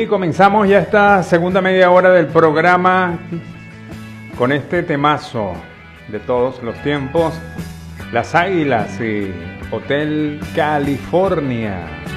comenzamos ya esta segunda media hora del programa con este temazo de todos los tiempos, Las Águilas y Hotel California.